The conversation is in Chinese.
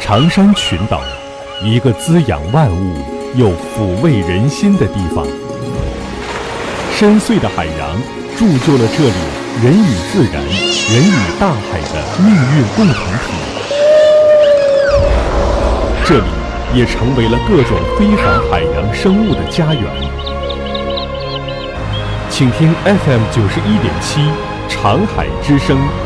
长山群岛，一个滋养万物又抚慰人心的地方。深邃的海洋铸就了这里人与自然、人与大海的命运共同体。这里也成为了各种非凡海洋生物的家园。请听 FM91.7长海之声。